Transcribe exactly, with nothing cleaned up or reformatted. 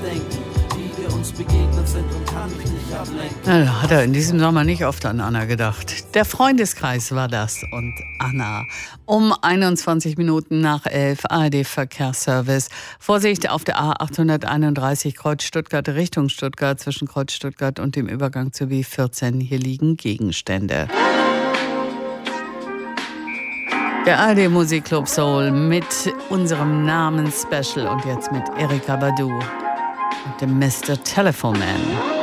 denken, wie wir uns begegnet sind und kann mich nicht ablenken. Na, hat er in diesem Sommer nicht oft an Anna gedacht. Der Freundeskreis war das und Anna. Um einundzwanzig Minuten nach elf, A R D-Verkehrsservice. Vorsicht auf der A achthunderteinunddreißig Kreuz Stuttgart Richtung Stuttgart, zwischen Kreuz Stuttgart und dem Übergang zur B vierzehn. Hier liegen Gegenstände. Der A R D Musikclub Soul mit unserem Namensspecial und jetzt mit Erykah Badu und dem Mister Telephone Man.